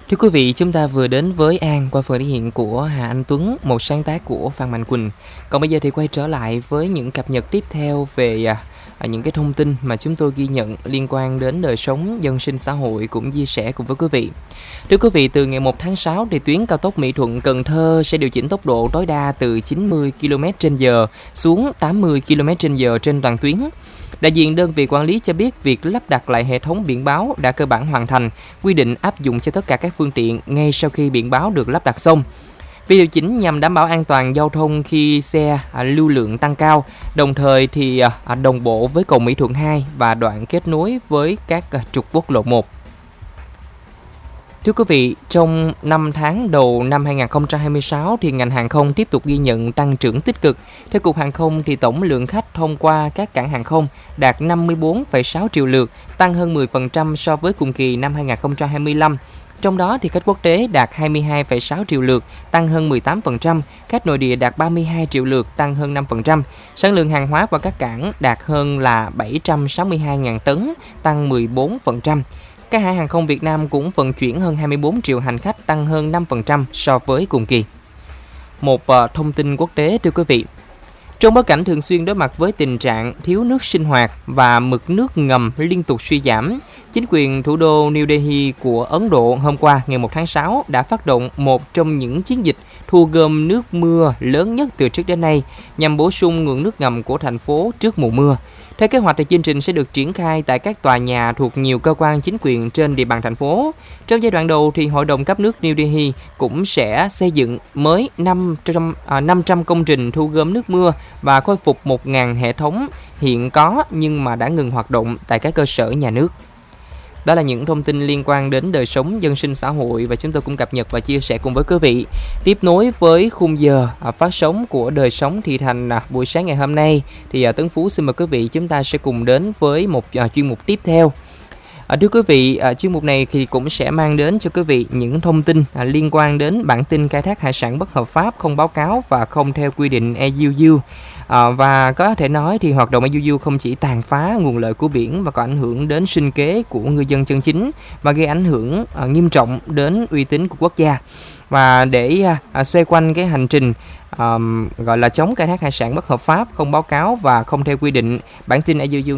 Thưa quý vị, chúng ta vừa đến với An qua phần thể hiện của Hà Anh Tuấn, một sáng tác của Phan Mạnh Quỳnh. Còn bây giờ thì quay trở lại với những cập nhật tiếp theo về những cái thông tin mà chúng tôi ghi nhận liên quan đến đời sống dân sinh xã hội cũng chia sẻ cùng với quý vị. Thưa quý vị, từ ngày 1 tháng 6 thì tuyến cao tốc Mỹ Thuận - Cần Thơ sẽ điều chỉnh tốc độ tối đa từ 90 km/h xuống 80 km/h trên toàn tuyến. Đại diện đơn vị quản lý cho biết việc lắp đặt lại hệ thống biển báo đã cơ bản hoàn thành, quy định áp dụng cho tất cả các phương tiện ngay sau khi biển báo được lắp đặt xong. Việc điều chỉnh nhằm đảm bảo an toàn giao thông khi xe lưu lượng tăng cao, đồng thời thì đồng bộ với cầu Mỹ Thuận 2 và đoạn kết nối với các trục quốc lộ 1. Thưa quý vị, trong 5 tháng đầu năm 2026 thì ngành hàng không tiếp tục ghi nhận tăng trưởng tích cực. Theo Cục Hàng không thì tổng lượng khách thông qua các cảng hàng không đạt 54,6 triệu lượt, tăng hơn 10% so với cùng kỳ năm 2025. Trong đó thì khách quốc tế đạt 22,6 triệu lượt, tăng hơn 18%, khách nội địa đạt 32 triệu lượt, tăng hơn 5%. Sản lượng hàng hóa qua các cảng đạt hơn là 762.000 tấn, tăng 14%. Các hãng hàng không Việt Nam cũng vận chuyển hơn 24 triệu hành khách, tăng hơn 5% so với cùng kỳ. Một thông tin quốc tế thưa quý vị. Trong bối cảnh thường xuyên đối mặt với tình trạng thiếu nước sinh hoạt và mực nước ngầm liên tục suy giảm, chính quyền thủ đô New Delhi của Ấn Độ hôm qua ngày 1 tháng 6 đã phát động một trong những chiến dịch thu gom nước mưa lớn nhất từ trước đến nay nhằm bổ sung nguồn nước ngầm của thành phố trước mùa mưa. Theo kế hoạch thì chương trình sẽ được triển khai tại các tòa nhà thuộc nhiều cơ quan chính quyền trên địa bàn thành phố. Trong giai đoạn đầu thì Hội đồng cấp nước New Delhi cũng sẽ xây dựng mới 500 công trình thu gom nước mưa và khôi phục 1.000 hệ thống hiện có nhưng mà đã ngừng hoạt động tại các cơ sở nhà nước. Đó là những thông tin liên quan đến đời sống dân sinh xã hội và chúng tôi cũng cập nhật và chia sẻ cùng với quý vị. Tiếp nối với khung giờ phát sóng của Đời Sống Thị Thành buổi sáng ngày hôm nay thì Tấn Phú xin mời quý vị chúng ta sẽ cùng đến với một chuyên mục tiếp theo. Thưa quý vị, chuyên mục này thì cũng sẽ mang đến cho quý vị những thông tin liên quan đến bản tin khai thác hải sản bất hợp pháp, không báo cáo và không theo quy định EUU. Và có thể nói thì hoạt động EUU không chỉ tàn phá nguồn lợi của biển mà còn ảnh hưởng đến sinh kế của ngư dân chân chính và gây ảnh hưởng nghiêm trọng đến uy tín của quốc gia. Và để xoay quanh cái hành trình gọi là chống khai thác hải sản bất hợp pháp, không báo cáo và không theo quy định, bản tin EUU